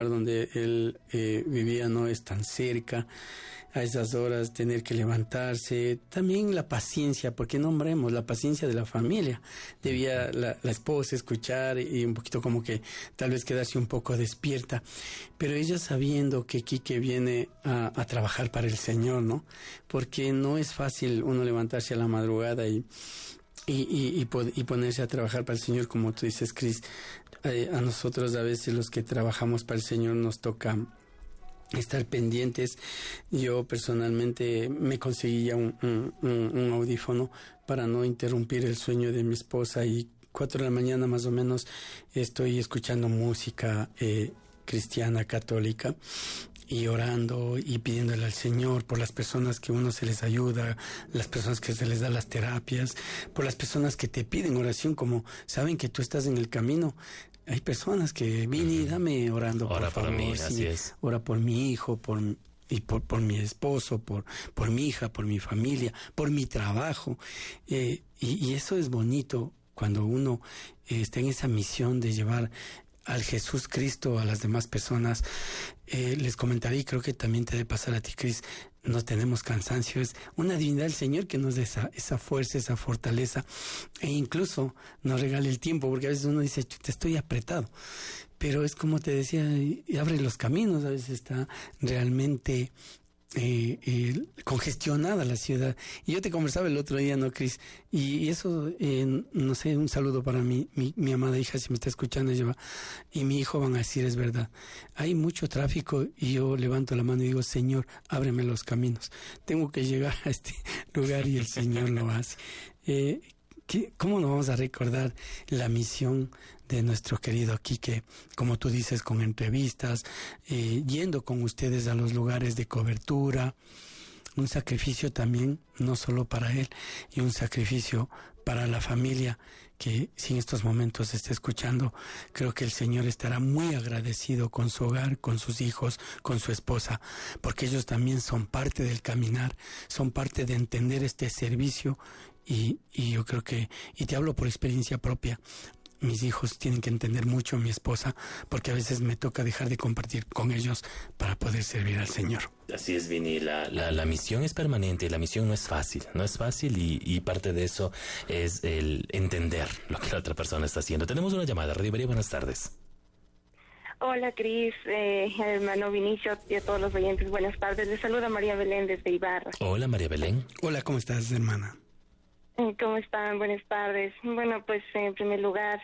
donde él vivía no es tan cerca, a esas horas tener que levantarse, también la paciencia, porque nombremos la paciencia de la familia, debía la esposa escuchar y un poquito como que tal vez quedarse un poco despierta, pero ella sabiendo que Quique viene a trabajar para el Señor, ¿no? Porque no es fácil uno levantarse a la madrugada y ponerse a trabajar para el Señor, como tú dices, Cris. A nosotros a veces los que trabajamos para el Señor nos toca estar pendientes. Yo personalmente me conseguí ya un audífono para no interrumpir el sueño de mi esposa, y 4 de la mañana más o menos estoy escuchando música cristiana, católica, y orando y pidiéndole al Señor por las personas que uno se les ayuda, las personas que se les da las terapias, por las personas que te piden oración, como saben que tú estás en el camino. Hay personas que Vini, dame orando, ora por favor, por mí, sí, así es. Ora por mi hijo, por mi esposo, por mi hija, por mi familia, por mi trabajo. Y eso es bonito cuando uno está en esa misión de llevar al Jesús Cristo a las demás personas. Les comentaré, y creo que también te debe pasar a ti, Cris, no tenemos cansancio, es una divinidad del Señor que nos da esa fuerza, esa fortaleza, e incluso nos regala el tiempo, porque a veces uno dice, te estoy apretado, pero es como te decía, y abre los caminos. A veces está realmente congestionada la ciudad. Y yo te conversaba el otro día, ¿no, Cris? Y eso, no sé, un saludo para mi amada hija, si me está escuchando, ella y mi hijo van a decir, es verdad, hay mucho tráfico, y yo levanto la mano y digo, Señor, ábreme los caminos. Tengo que llegar a este lugar, y el Señor lo hace. ¿Cómo no vamos a recordar la misión de nuestro querido Quique? Como tú dices, con entrevistas, yendo con ustedes a los lugares de cobertura, un sacrificio también, no solo para él, y un sacrificio para la familia, que si en estos momentos está escuchando, creo que el Señor estará muy agradecido con su hogar, con sus hijos, con su esposa, porque ellos también son parte del caminar, son parte de entender este servicio, y yo creo que, y te hablo por experiencia propia, mis hijos tienen que entender mucho, mi esposa, porque a veces me toca dejar de compartir con ellos para poder servir al Señor. Así es, Vini, la misión es permanente, la misión no es fácil y parte de eso es el entender lo que la otra persona está haciendo. Tenemos una llamada, Radio María, buenas tardes. Hola, Cris, hermano Vinicio, y a todos los oyentes, buenas tardes. Les saluda María Belén desde Ibarra. Hola, María Belén. Hola, ¿cómo estás, hermana? ¿Cómo están? Buenas tardes. Bueno, pues en primer lugar,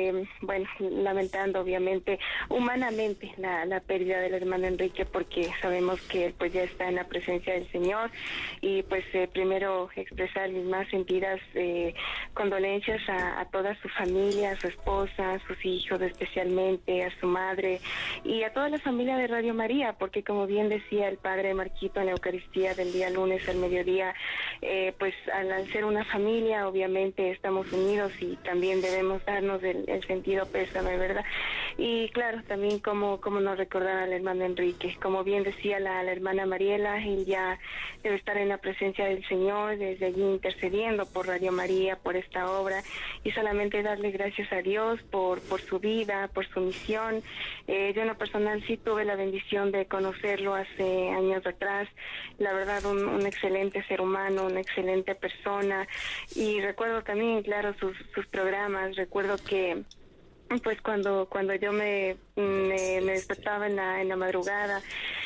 lamentando obviamente, humanamente, la pérdida del hermano Enrique, porque sabemos que él pues ya está en la presencia del Señor, y pues primero expresar mis más sentidas condolencias a toda su familia, a su esposa, a sus hijos especialmente, a su madre y a toda la familia de Radio María, porque como bien decía el padre Marquito en la Eucaristía del día lunes al mediodía, pues al ser una familia, obviamente estamos unidos, y también debemos darnos el sentido pésame, ¿verdad? Y claro, también como no recordar al hermano Enrique, como bien decía la hermana Mariela, él ya debe estar en la presencia del Señor, desde allí intercediendo por Radio María, por esta obra, y solamente darle gracias a Dios por su vida, por su misión. Yo en lo personal sí tuve la bendición de conocerlo hace años atrás, la verdad un excelente ser humano, una excelente persona, y recuerdo también, claro, sus programas. Recuerdo que pues cuando yo me despertaba en la madrugada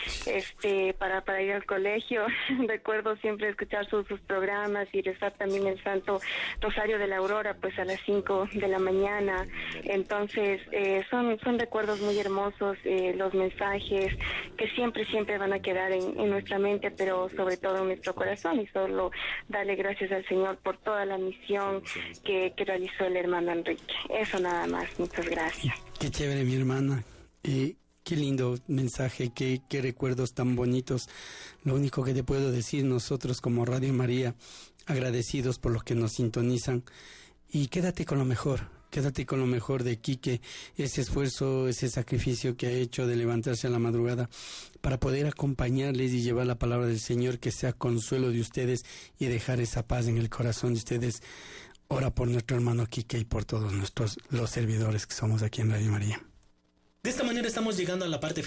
para ir al colegio, recuerdo siempre escuchar sus programas y rezar también el Santo Rosario de la Aurora pues a las 5 de la mañana. Entonces son recuerdos muy hermosos, los mensajes que siempre van a quedar en nuestra mente, pero sobre todo en nuestro corazón, y solo darle gracias al Señor por toda la misión que realizó el hermano Enrique. Eso nada más. Muchas gracias. Qué chévere, mi hermana. Qué lindo mensaje, qué recuerdos tan bonitos. Lo único que te puedo decir, nosotros como Radio María, agradecidos por los que nos sintonizan, y quédate con lo mejor de Quique, ese esfuerzo, ese sacrificio que ha hecho de levantarse a la madrugada para poder acompañarles y llevar la palabra del Señor, que sea consuelo de ustedes y dejar esa paz en el corazón de ustedes. Ora por nuestro hermano Quique y por todos los servidores que somos aquí en Radio María. De esta manera estamos llegando a la parte